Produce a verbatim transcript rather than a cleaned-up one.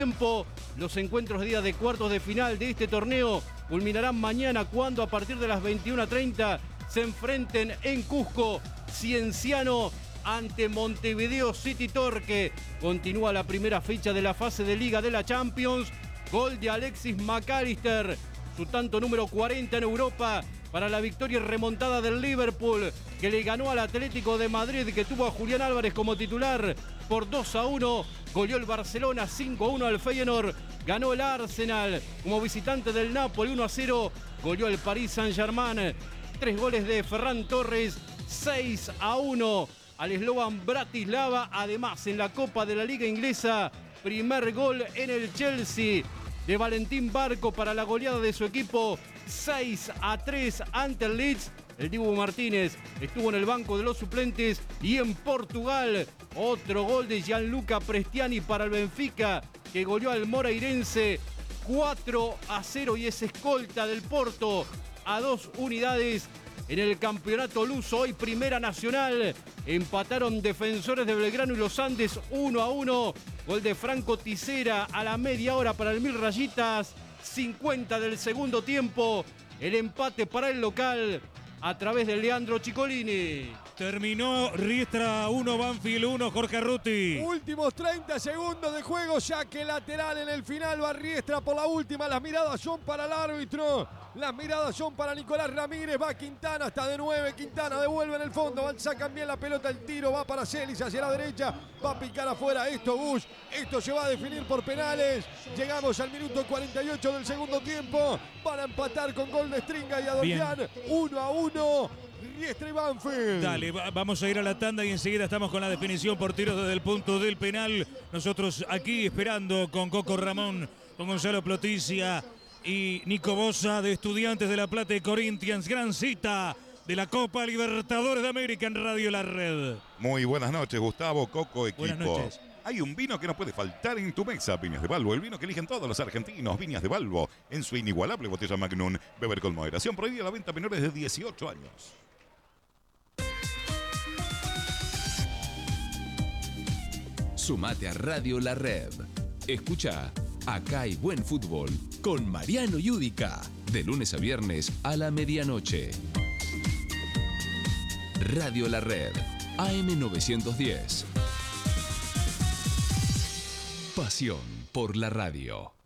tiempo. Los encuentros de día de cuartos de final de este torneo culminarán mañana cuando a partir de las veintiuna treinta se enfrenten en Cusco Cienciano ante Montevideo City Torque. Continúa la primera fecha de la fase de Liga de la Champions. Gol de Alexis McAllister, su tanto número cuarenta en Europa para la victoria remontada del Liverpool, que le ganó al Atlético de Madrid, que tuvo a Julián Álvarez como titular por dos a uno. Goleó el Barcelona cinco a uno al Feyenoord. Ganó el Arsenal como visitante del Napoli uno a cero. Goleó el Paris Saint-Germain. Tres goles de Ferran Torres, seis a uno al Slovan Bratislava. Además, en la Copa de la Liga Inglesa, primer gol en el Chelsea de Valentín Barco para la goleada de su equipo, seis a tres ante el Leeds. El Dibu Martínez estuvo en el banco de los suplentes. Y en Portugal, otro gol de Gianluca Prestiani para el Benfica, que goleó al Moreirense cuatro a cero y es escolta del Porto a dos unidades en el campeonato luso. Hoy Primera Nacional. Empataron Defensores de Belgrano y Los Andes uno a uno. Gol de Franco Tisera a la media hora para el Mil Rayitas. cincuenta del segundo tiempo. El empate para el local a través de Leandro Ciccolini. Terminó Riestra uno, Banfield uno, Jorge Arruti. Últimos treinta segundos de juego, ya que lateral en el final va Riestra por la última. Las miradas son para el árbitro. Las miradas son para Nicolás Ramírez. Va Quintana hasta de nueve. Quintana devuelve en el fondo. Sacan bien la pelota. El tiro va para Celis hacia la derecha. Va a picar afuera esto Bush. Esto se va a definir por penales. Llegamos al minuto cuarenta y ocho del segundo tiempo. Van a empatar con gol de Stringa y Adorián. uno a uno. Riestra y Banfield. Dale, va, vamos a ir a la tanda y enseguida estamos con la definición por tiros desde el punto del penal. Nosotros aquí esperando con Coco Ramón, con Gonzalo Ploticia y Nico Bosa de Estudiantes de La Plata y Corinthians. Gran cita de la Copa Libertadores de América en Radio La Red. Muy buenas noches, Gustavo, Coco, equipo. Buenas noches. Hay un vino que no puede faltar en tu mesa, Viñas de Balbo, el vino que eligen todos los argentinos, Viñas de Balbo, en su inigualable botella Magnum. Beber con moderación, prohibida la venta a menores de dieciocho años. Sumate a Radio La Red. Escucha Acá hay buen fútbol con Mariano Yudica, de lunes a viernes a la medianoche. Radio La Red, A M novecientos diez. Pasión por la radio.